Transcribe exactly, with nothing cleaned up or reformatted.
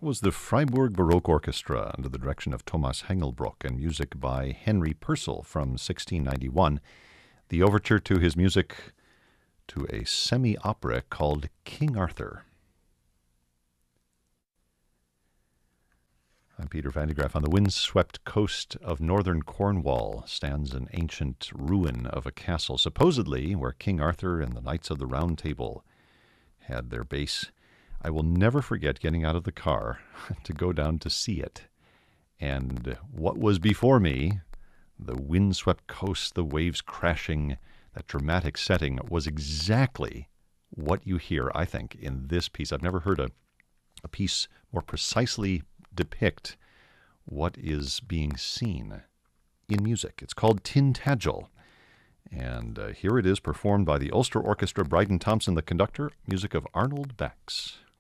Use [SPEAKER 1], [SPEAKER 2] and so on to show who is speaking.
[SPEAKER 1] That was the Freiburg Baroque Orchestra under the direction of Thomas Hengelbrock and music by Henry Purcell from sixteen ninety-one. The overture to his music to a semi-opera called King Arthur. I'm Peter Van de Graaff. On the windswept coast of northern Cornwall stands an ancient ruin of a castle, supposedly where King Arthur and the Knights of the Round Table had their base. I will never forget getting out of the car to go down to see it. And what was before me, the windswept coast, the waves crashing, that dramatic setting, was exactly what you hear, I think, in this piece. I've never heard a, a piece more precisely depict what is being seen in music. It's called Tintagel. And uh, here it is, performed by the Ulster Orchestra, Bryden Thompson the conductor, music of Arnold Bax.